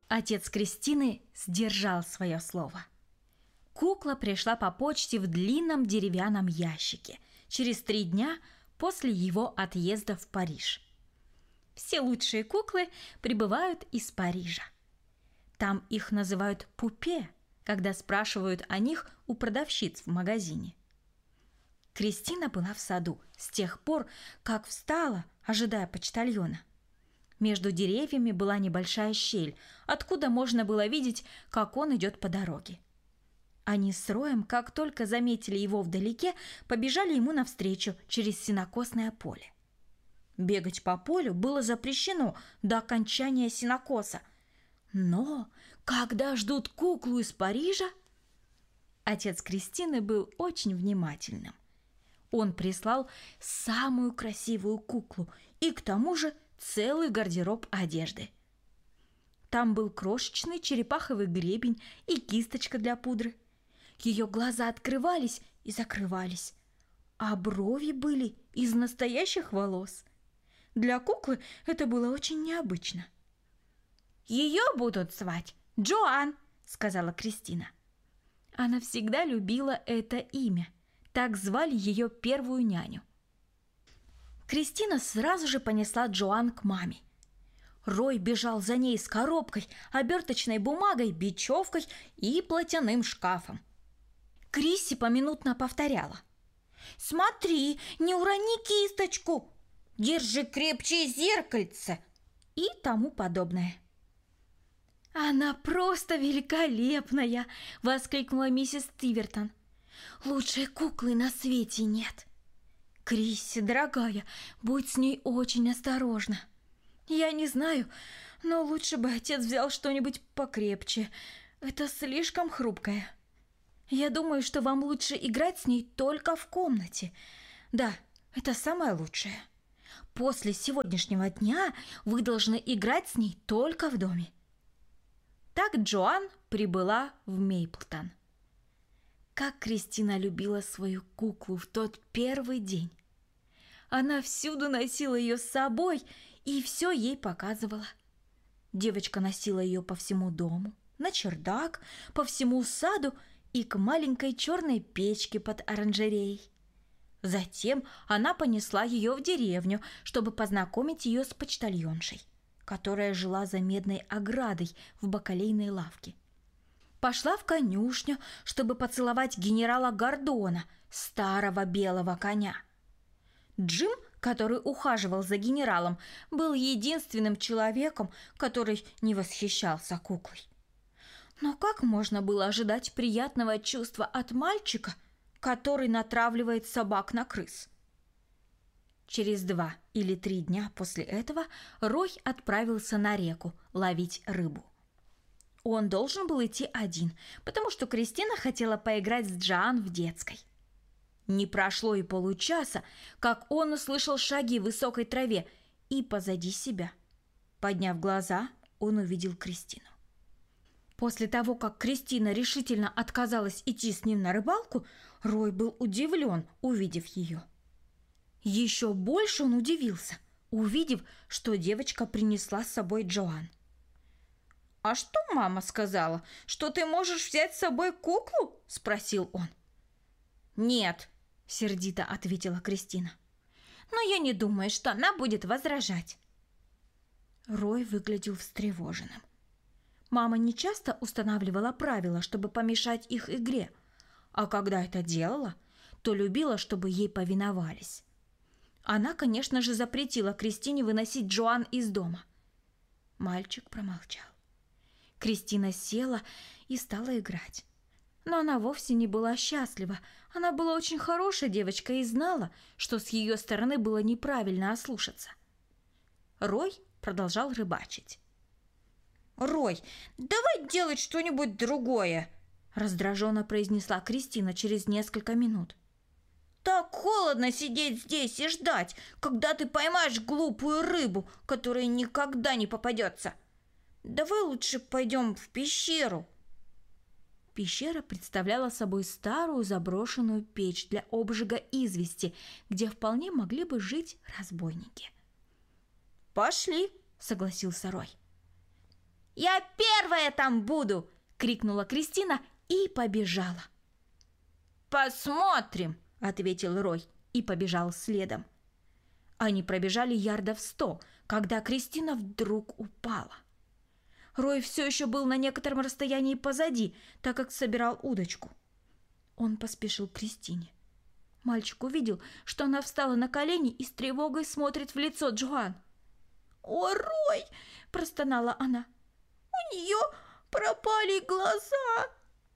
Отец Кристины сдержал свое слово. Кукла пришла по почте в длинном деревянном ящике через 3 дня после его отъезда в Париж. Все лучшие куклы прибывают из Парижа. Там их называют пупе, когда спрашивают о них у продавщиц в магазине. Кристина была в саду с тех пор, как встала, ожидая почтальона. Между деревьями была небольшая щель, откуда можно было видеть, как он идет по дороге. Они с Роем, как только заметили его вдалеке, побежали ему навстречу через сенокосное поле. Бегать по полю было запрещено до окончания сенокоса. Но когда ждут куклу из Парижа... Отец Кристины был очень внимательным. Он прислал самую красивую куклу и к тому же целый гардероб одежды. Там был крошечный черепаховый гребень и кисточка для пудры. Ее глаза открывались и закрывались, а брови были из настоящих волос. Для куклы это было очень необычно. «Ее будут звать Джоан», — сказала Кристина. Она всегда любила это имя. Так звали ее первую няню. Кристина сразу же понесла Джоан к маме. Рой бежал за ней с коробкой, оберточной бумагой, бечевкой и платяным шкафом. Крисси поминутно повторяла: «Смотри, не урони кисточку! Держи крепче зеркальце!» и тому подобное. «Она просто великолепная!» – воскликнула миссис Тивертон. «Лучшей куклы на свете нет. Крисси, дорогая, будь с ней очень осторожна. Я не знаю, но лучше бы отец взял что-нибудь покрепче. Это слишком хрупкое. Я думаю, что вам лучше играть с ней только в комнате. Да, это самое лучшее. После сегодняшнего дня вы должны играть с ней только в доме». Так Джоан прибыла в Мейплтон. Как Кристина любила свою куклу в тот первый день. Она всюду носила ее с собой и все ей показывала. Девочка носила ее по всему дому, на чердак, по всему саду и к маленькой черной печке под оранжереей. Затем она понесла ее в деревню, чтобы познакомить ее с почтальоншей, которая жила за медной оградой в бакалейной лавке. Пошла в конюшню, чтобы поцеловать генерала Гордона, старого белого коня. Джим, который ухаживал за генералом, был единственным человеком, который не восхищался куклой. Но как можно было ожидать приятного чувства от мальчика, который натравливает собак на крыс? Через 2 или 3 дня после этого Рой отправился на реку ловить рыбу. Он должен был идти один, потому что Кристина хотела поиграть с Джоан в детской. Не прошло и получаса, как он услышал шаги в высокой траве и позади себя. Подняв глаза, он увидел Кристину. После того, как Кристина решительно отказалась идти с ним на рыбалку, Рой был удивлен, увидев ее. Еще больше он удивился, увидев, что девочка принесла с собой Джоан. «А что мама сказала, что ты можешь взять с собой куклу?» – спросил он. «Нет», – сердито ответила Кристина. «Но я не думаю, что она будет возражать». Рой выглядел встревоженным. Мама не часто устанавливала правила, чтобы помешать их игре, а когда это делала, то любила, чтобы ей повиновались. Она, конечно же, запретила Кристине выносить Джоан из дома. Мальчик промолчал. Кристина села и стала играть. Но она вовсе не была счастлива. Она была очень хорошей девочкой и знала, что с ее стороны было неправильно ослушаться. Рой продолжал рыбачить. «Рой, давай делать что-нибудь другое!» раздраженно произнесла Кристина через несколько минут. «Так холодно сидеть здесь и ждать, когда ты поймаешь глупую рыбу, которая никогда не попадется. Давай лучше пойдем в пещеру». Пещера представляла собой старую заброшенную печь для обжига извести, где вполне могли бы жить разбойники. «Пошли», — согласился Рой. «Я первая там буду!» – крикнула Кристина и побежала. «Посмотрим!» – ответил Рой и побежал следом. Они пробежали ярдов 100, когда Кристина вдруг упала. Рой все еще был на некотором расстоянии позади, так как собирал удочку. Он поспешил к Кристине. Мальчик увидел, что она встала на колени и с тревогой смотрит в лицо Джоан. «О, Рой!» – простонала она. «У нее пропали глаза!»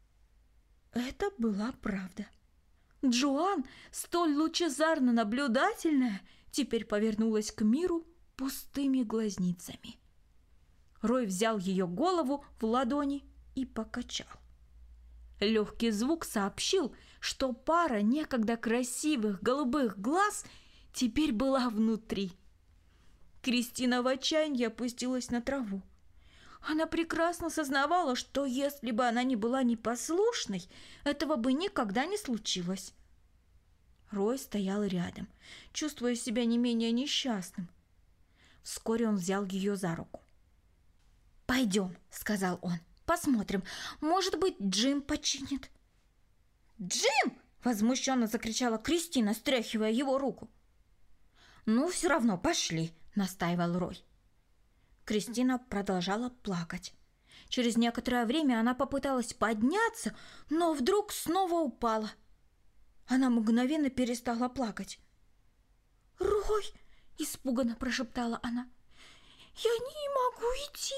Это была правда. Джоан, столь лучезарно наблюдательная, теперь повернулась к миру пустыми глазницами. Рой взял ее голову в ладони и покачал. Легкий звук сообщил, что пара некогда красивых голубых глаз теперь была внутри. Кристина в отчаянии опустилась на траву. Она прекрасно сознавала, что если бы она не была непослушной, этого бы никогда не случилось. Рой стоял рядом, чувствуя себя не менее несчастным. Вскоре он взял ее за руку. «Пойдем», — сказал он, — «посмотрим, может быть, Джим починит». «Джим!» — возмущенно закричала Кристина, стряхивая его руку. «Ну, все равно пошли», — настаивал Рой. Кристина продолжала плакать. Через некоторое время она попыталась подняться, но вдруг снова упала. Она мгновенно перестала плакать. «Рой!» – испуганно прошептала она. «Я не могу идти!»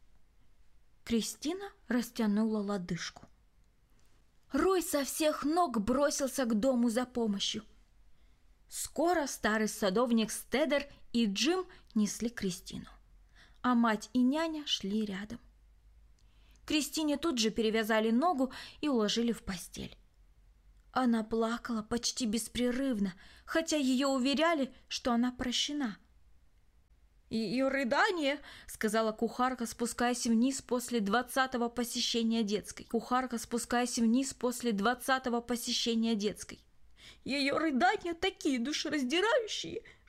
Кристина растянула лодыжку. Рой со всех ног бросился к дому за помощью. Скоро старый садовник Стедер и Джим несли Кристину, а мать и няня шли рядом. Кристине тут же перевязали ногу и уложили в постель. Она плакала почти беспрерывно, хотя ее уверяли, что она прощена. «Ее рыдание», — сказала кухарка, спускаясь вниз после 20-го посещения детской. «Ее рыдания такие душераздирающие,